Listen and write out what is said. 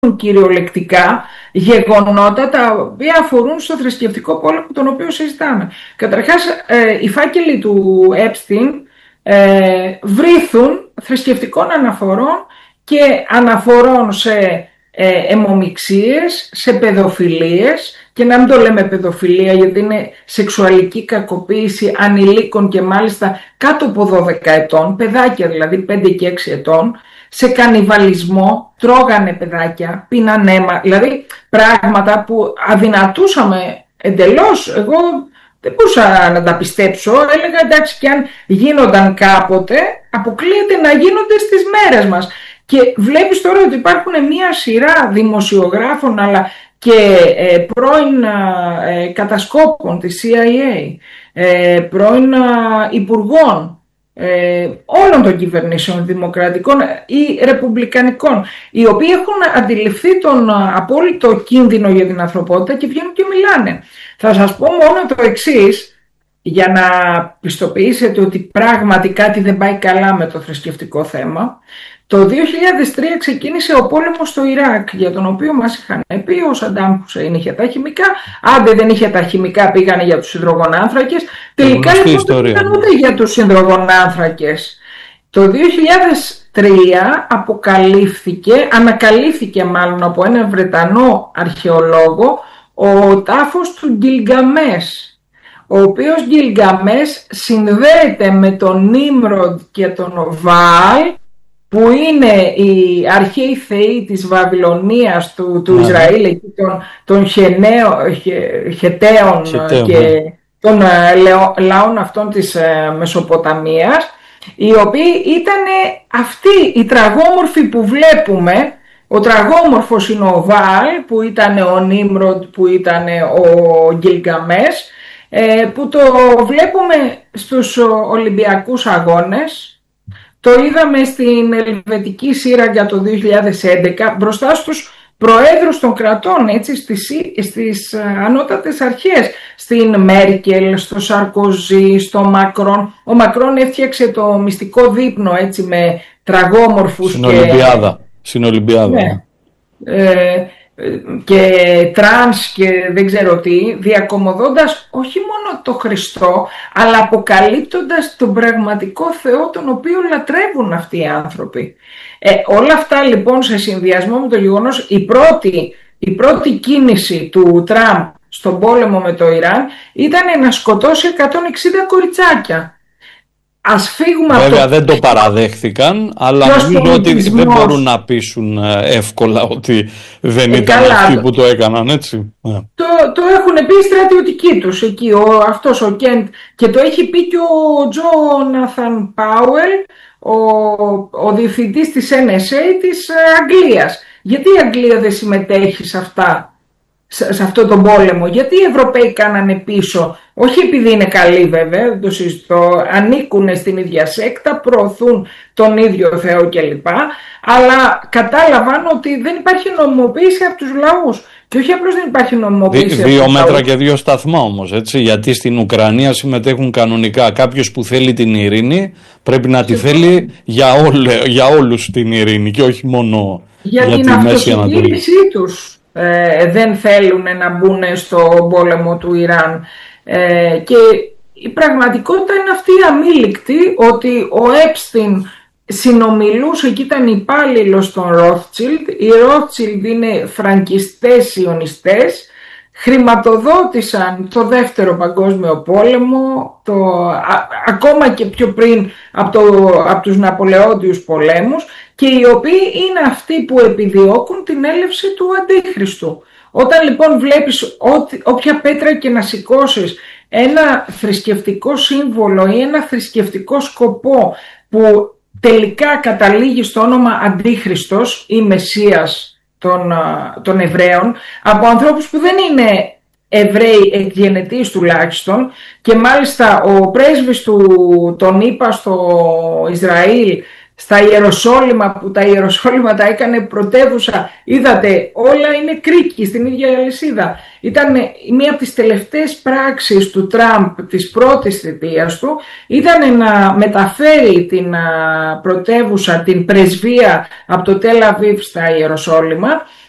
κυριολεκτικά γεγονότα τα οποία αφορούν στο θρησκευτικό πόλεμο τον οποίο συζητάμε. Καταρχάς, οι φάκελοι του Epstein βρίθουν θρησκευτικών αναφορών και αναφορών σε αιμομιξίες, σε παιδοφιλίες, και να μην το λέμε παιδοφιλία γιατί είναι σεξουαλική κακοποίηση ανηλίκων και μάλιστα κάτω από 12 ετών, παιδάκια δηλαδή 5 και 6 ετών, σε κανιβαλισμό, τρώγανε παιδάκια, πίναν αίμα, δηλαδή πράγματα που αδυνατούσαμε εντελώς. Εγώ δεν μπορούσα να τα πιστέψω, έλεγα εντάξει, και αν γίνονταν κάποτε, αποκλείεται να γίνονται στις μέρες μας. Και βλέπεις τώρα ότι υπάρχουν μια σειρά δημοσιογράφων αλλά και πρώην κατασκόπων της CIA, πρώην υπουργών όλων των κυβερνήσεων, δημοκρατικών ή ρεπουμπλικανικών, οι οποίοι έχουν αντιληφθεί τον απόλυτο κίνδυνο για την ανθρωπότητα και βγαίνουν και μιλάνε. Θα σας πω μόνο το εξής, για να πιστοποιήσετε ότι πράγματι κάτι δεν πάει καλά με το θρησκευτικό θέμα. Το 2003 ξεκίνησε ο πόλεμος στο Ιράκ, για τον οποίο μας είχαν πει ο Σαντάμ Χουσέιν είχε τα χημικά, άντε δεν είχε τα χημικά πήγανε για τους υδρογονάνθρακες, τελικά λοιπόν δεν ήταν ούτε για τους υδρογονάνθρακες. Το 2003 ανακαλύφθηκε μάλλον από έναν Βρετανό αρχαιολόγο ο τάφος του Γκιλγκαμές, ο οποίος Γκιλγκαμές συνδέεται με τον Νίμροντ και τον Βαάλ, που είναι οι αρχαίοι θεοί της Βαβυλωνίας, του Ισραήλ, των Χεταίων και των λαών αυτών της Μεσοποταμίας, οι οποίοι ήταν αυτοί οι τραγόμορφοι που βλέπουμε. Ο τραγόμορφος είναι ο Βαάλ, που ήταν ο Νίμροντ, που ήταν ο Γκιλγκαμές, που το βλέπουμε στους Ολυμπιακούς Αγώνες. Το είδαμε στην Ελβετική Σύραγγα το 2011 μπροστά στους προέδρους των κρατών, έτσι, στις ανώτατες αρχές, στην Μέρκελ, στο Σαρκοζή, στο Μακρόν. Ο Μακρόν έφτιαξε το μυστικό δείπνο, έτσι, με τραγόμορφους στην Ολυμπιάδα. Ναι. Και τρανς και δεν ξέρω τι, διακομωδώντας όχι μόνο το Χριστό, αλλά αποκαλύπτοντας τον πραγματικό Θεό, τον οποίο λατρεύουν αυτοί οι άνθρωποι. Όλα αυτά λοιπόν σε συνδυασμό με το γεγονός, η πρώτη κίνηση του Τραμπ στον πόλεμο με το Ιράν ήταν να σκοτώσει 160 κοριτσάκια. Ας φύγουμε. Βέβαια δεν το παραδέχθηκαν, αλλά νομίζω ότι δεν μπορούν να πείσουν εύκολα ότι δεν ήταν αυτοί που το έκαναν, έτσι. Το έχουν πει οι στρατιωτικοί τους εκεί, αυτός ο Κέντ, και το έχει πει και ο Τζόναθαν Πάουελ, ο διευθυντής της NSA της Αγγλίας. Γιατί η Αγγλία δεν συμμετέχει σε αυτό τον πόλεμο? Γιατί οι Ευρωπαίοι κάνανε πίσω? Όχι επειδή είναι καλοί βέβαια, δεν το συζητώ, ανήκουν στην ίδια σέκτα, προωθούν τον ίδιο Θεό κλπ. Αλλά κατάλαβαν ότι δεν υπάρχει νομιμοποίηση από τους λαούς. Και όχι απλώς δεν υπάρχει νομιμοποίηση. Δύο μέτρα και δύο σταθμά όμως, έτσι. Γιατί στην Ουκρανία συμμετέχουν κανονικά. Κάποιος που θέλει την ειρήνη πρέπει να τη θέλει για όλους την ειρήνη και όχι μόνο για την τη Μέση Ανατολή. Τους. Δεν θέλουν να μπουν στο πόλεμο του Ιράν, και η πραγματικότητα είναι αυτή η αμήλικτη, ότι ο Epstein συνομιλούσε και ήταν υπάλληλος των Rothschild. Οι Rothschild είναι φραγκιστές σιωνιστές, χρηματοδότησαν το Δεύτερο Παγκόσμιο Πόλεμο, ακόμα και πιο πριν από τους Ναπολεόντιους πολέμους, και οι οποίοι είναι αυτοί που επιδιώκουν την έλευση του Αντίχριστου. Όταν λοιπόν βλέπεις όποια πέτρα και να σηκώσεις ένα θρησκευτικό σύμβολο ή ένα θρησκευτικό σκοπό που τελικά καταλήγει στο όνομα Αντίχριστος ή Μεσσίας των Εβραίων, από ανθρώπους που δεν είναι Εβραίοι εκ γενετής τουλάχιστον, και μάλιστα ο πρέσβης τον είπα στο Ισραήλ, στα Ιεροσόλυμα, που τα Ιεροσόλυμα τα έκανε πρωτεύουσα, είδατε, όλα είναι κρίκοι στην ίδια αλυσίδα. Ήταν μία από τις τελευταίες πράξεις του Τραμπ της πρώτης θητείας του, ήταν να μεταφέρει την πρωτεύουσα, την πρεσβεία από το Τελ Αβίβ στα Ιεροσόλυμα,